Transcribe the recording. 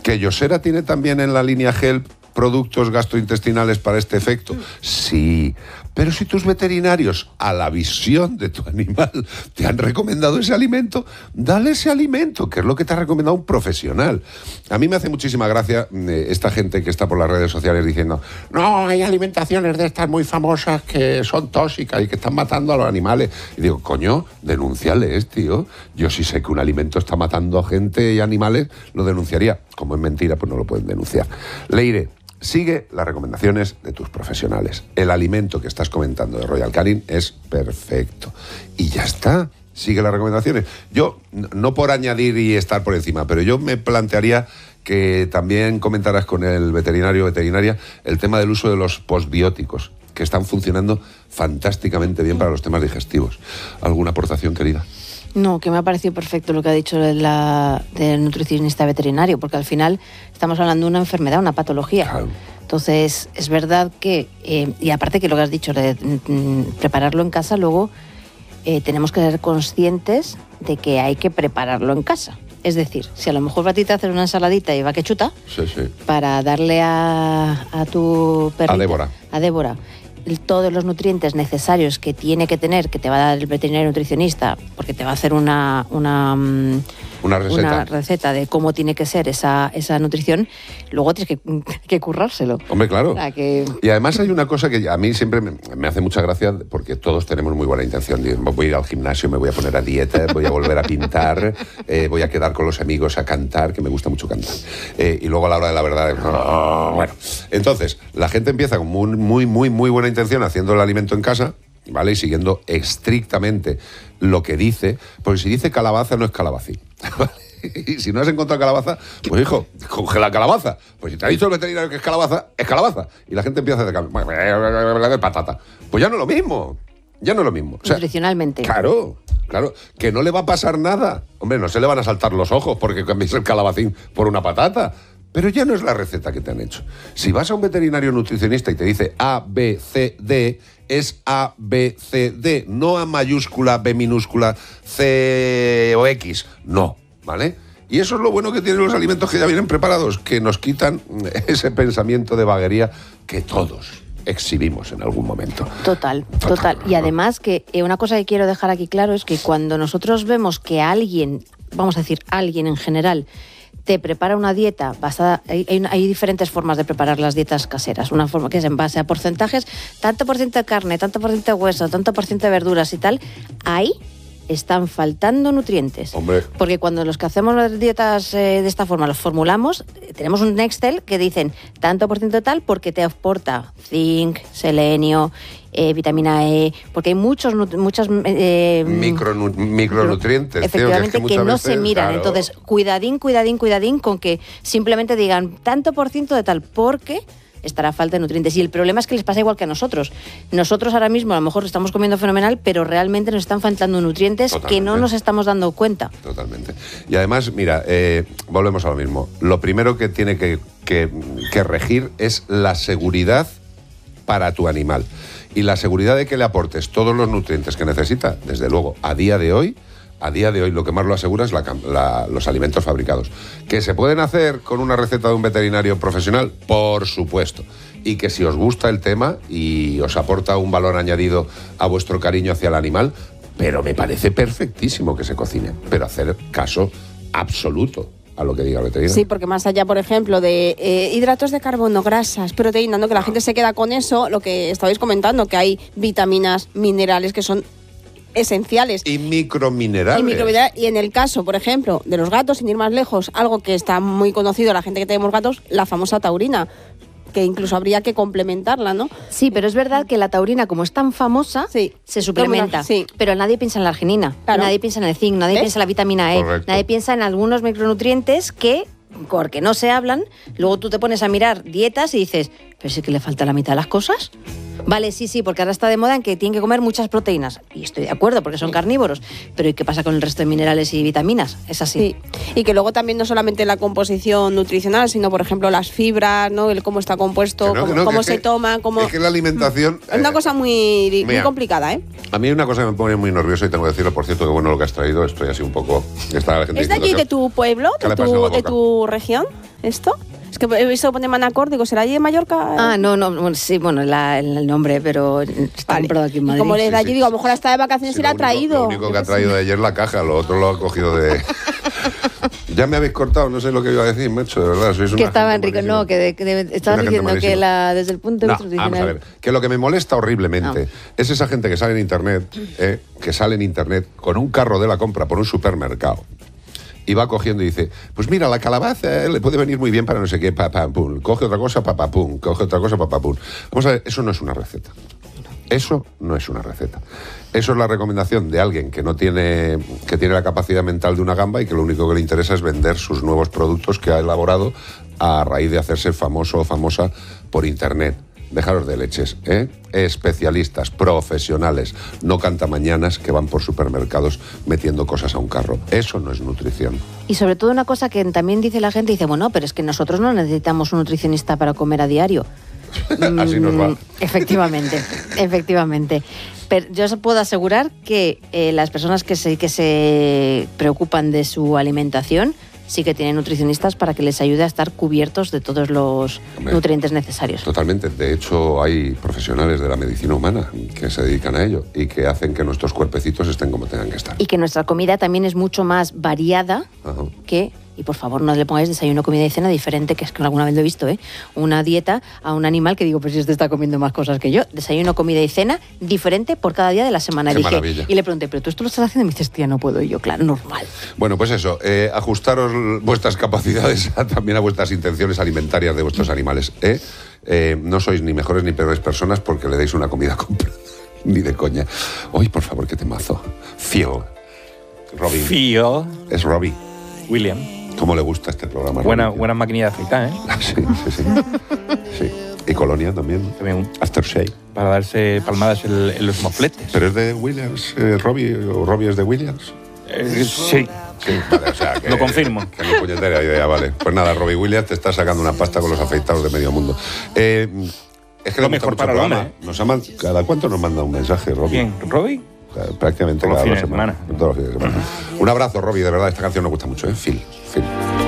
¿Que Yosera tiene también en la línea Help productos gastrointestinales para este efecto? Sí, pero si tus veterinarios, a la visión de tu animal, te han recomendado ese alimento, dale ese alimento, que es lo que te ha recomendado un profesional. A mí me hace muchísima gracia esta gente que está por las redes sociales diciendo no, hay alimentaciones de estas muy famosas que son tóxicas y que están matando a los animales. Y digo, coño, denúnciales, tío. Yo sí sé que un alimento está matando a gente y animales, lo denunciaría. Como es mentira, pues no lo pueden denunciar. Leire, sigue las recomendaciones de tus profesionales. El alimento que estás comentando de Royal Canin es perfecto. Y ya está. Sigue las recomendaciones. Yo, no por añadir y estar por encima, pero yo me plantearía que también comentaras con el veterinario o veterinaria el tema del uso de los postbióticos, que están funcionando fantásticamente bien para los temas digestivos. ¿Alguna aportación, querida? No, que me ha parecido perfecto lo que ha dicho del nutricionista veterinario, porque al final estamos hablando de una enfermedad, una patología. Claro. Entonces, es verdad que, y aparte que lo que has dicho, de prepararlo en casa, luego tenemos que ser conscientes de que hay que prepararlo en casa. Es decir, si a lo mejor a ti te haces una ensaladita y va que chuta, sí. para darle a tu perrita, a Débora, todos los nutrientes necesarios que tiene que tener, que te va a dar el veterinario nutricionista, porque te va a hacer una receta de cómo tiene que ser esa nutrición, luego tienes que currárselo. Hombre, claro. O sea, que... Y además hay una cosa que a mí siempre me hace mucha gracia, porque todos tenemos muy buena intención. Voy a ir al gimnasio, me voy a poner a dieta, voy a volver a pintar, voy a quedar con los amigos a cantar, que me gusta mucho cantar. Y luego a la hora de la verdad, bueno. Entonces, la gente empieza con muy buena intención haciendo el alimento en casa, ¿vale? Y siguiendo estrictamente lo que dice, porque si dice calabaza no es calabacín. ¿Vale? Y si no has encontrado calabaza, pues hijo, coge la calabaza. Pues si te ha dicho el veterinario que es calabaza, es calabaza. Y la gente empieza a hacer patata. Pues ya no es lo mismo. Ya no es lo mismo. O sea, nutricionalmente. Claro, que no le va a pasar nada. Hombre, no se le van a saltar los ojos porque cambies el calabacín por una patata. Pero ya no es la receta que te han hecho. Si vas a un veterinario nutricionista y te dice A, B, C, D, es A, B, C, D, no A mayúscula, B minúscula, C o X. No, ¿vale? Y eso es lo bueno que tienen los alimentos que ya vienen preparados, que nos quitan ese pensamiento de vaguería que todos exhibimos en algún momento. Total. Y además que una cosa que quiero dejar aquí claro es que cuando nosotros vemos que alguien, vamos a decir alguien en general, te prepara una dieta basada... Hay diferentes formas de preparar las dietas caseras. Una forma que es en base a porcentajes, tanto por ciento de carne, tanto por ciento de hueso, tanto por ciento de verduras y tal. Ahí están faltando nutrientes. Hombre. Porque cuando los que hacemos las dietas de esta forma los formulamos, tenemos un Excel que dicen tanto por ciento de tal porque te aporta zinc, selenio, vitamina E, porque hay muchas micronutrientes, efectivamente, tío, que no veces, se miran. claro. Entonces, cuidadín con que simplemente digan tanto por ciento de tal, porque estará falta de nutrientes. Y el problema es que les pasa igual que a nosotros. Nosotros ahora mismo a lo mejor estamos comiendo fenomenal, pero realmente nos están faltando nutrientes. Totalmente. Que no nos estamos dando cuenta. Totalmente. Y además, mira, volvemos a lo mismo. Lo primero que tiene que regir es la seguridad para tu animal. Y la seguridad de que le aportes todos los nutrientes que necesita, desde luego, a día de hoy lo que más lo asegura es los alimentos fabricados. ¿Que se pueden hacer con una receta de un veterinario profesional? Por supuesto. Y que si os gusta el tema y os aporta un valor añadido a vuestro cariño hacia el animal, pero me parece perfectísimo que se cocine, pero hacer caso absoluto a lo que diga el veterinario. Sí, porque más allá, por ejemplo, de hidratos de carbono, grasas, proteínas, ¿no? Que la gente se queda con eso, lo que estabais comentando, que hay vitaminas, minerales que son esenciales. Y microminerales. Y en el caso, por ejemplo, de los gatos, sin ir más lejos, algo que está muy conocido, la gente que tenemos gatos, la famosa taurina, que incluso habría que complementarla, ¿no? Sí, pero es verdad que la taurina, como es tan famosa, sí, se suplementa. Sí. Pero nadie piensa en la arginina, claro. Nadie piensa en el zinc, nadie piensa en la vitamina E, correcto. Nadie piensa en algunos micronutrientes que, porque no se hablan, luego tú te pones a mirar dietas y dices, pero sí que le falta la mitad de las cosas. Vale, sí, porque ahora está de moda en que tienen que comer muchas proteínas. Y estoy de acuerdo, porque son carnívoros. Pero ¿y qué pasa con el resto de minerales y vitaminas? Es así. Sí. Y que luego también no solamente la composición nutricional, sino, por ejemplo, las fibras, ¿no? El cómo está compuesto, cómo se toma, cómo... Es que la alimentación... Es una cosa muy complicada, ¿eh? A mí hay una cosa que me pone muy nervioso y tengo que decirlo, por cierto, que bueno lo que has traído, estoy así un poco... ¿Es de allí, de tu pueblo, de tu región, esto? Es que he visto poner Manacor, digo, ¿será allí de Mallorca? No, sí, bueno, el nombre, pero está comprado aquí en Madrid. Como le da allí, digo, a lo mejor hasta de vacaciones y la ha traído. Lo único que ha traído de ayer la caja, lo otro lo ha cogido de... Ya me habéis cortado, no sé lo que iba a decir, macho, de verdad. Sois que estaba Enrique, no, que estabas diciendo que desde el punto de vista nutricional... Vamos a ver, que lo que me molesta horriblemente es esa gente que sale en internet, con un carro de la compra por un supermercado. Y va cogiendo y dice, pues mira, la calabaza le puede venir muy bien para no sé qué, pum. Coge otra cosa, pum. Coge otra cosa, pum. Vamos a ver, eso no es una receta. Eso no es una receta. Eso es la recomendación de alguien que tiene la capacidad mental de una gamba y que lo único que le interesa es vender sus nuevos productos que ha elaborado a raíz de hacerse famoso o famosa por internet. Dejaros de leches, ¿eh? Especialistas, profesionales, no cantamañanas que van por supermercados metiendo cosas a un carro. Eso no es nutrición. Y sobre todo una cosa que también dice la gente, dice, bueno, pero es que nosotros no necesitamos un nutricionista para comer a diario. Así nos va. Efectivamente. Pero yo os puedo asegurar que las personas que se preocupan de su alimentación sí que tienen nutricionistas para que les ayude a estar cubiertos de todos los nutrientes necesarios. Totalmente. De hecho, hay profesionales de la medicina humana que se dedican a ello y que hacen que nuestros cuerpecitos estén como tengan que estar. Y que nuestra comida también es mucho más variada que... Y por favor, no le pongáis desayuno, comida y cena diferente, que es que alguna vez lo he visto, ¿eh? Una dieta a un animal que digo, pues si este está comiendo más cosas que yo. Desayuno, comida y cena diferente por cada día de la semana. Qué maravilla. Y le pregunté, ¿pero tú esto lo estás haciendo? Y me dices, tía, no puedo. Y yo, claro, normal. Bueno, pues eso, ajustaros vuestras capacidades también a vuestras intenciones alimentarias de vuestros animales. No sois ni mejores ni peores personas porque le deis una comida comprada. Ni de coña. Hoy, por favor, qué temazo. Phil. Robin. Phil. Es Robbie. William. ¿Cómo le gusta este programa? Buena maquinilla de afeitar, ¿eh? Sí. Y Colonia también. También. Aftershave. Para darse palmadas en los mofletes. ¿Pero es de Williams, Robbie? ¿O Robbie es de Williams? Sí. Sí, vale, o sea que... Lo confirmo. Que mi puñetera idea, vale. Pues nada, Robbie Williams te está sacando una pasta con los afeitados de medio mundo. Es que lo mejor para el hombre. ¿Cada cuánto nos manda un mensaje, Robbie? ¿Quién? ¿Robbie? Prácticamente todos cada los 2 fines de semanas. Todos los fines de semana. Un abrazo, Robbie, de verdad, esta canción nos gusta mucho, ¿eh? Phil.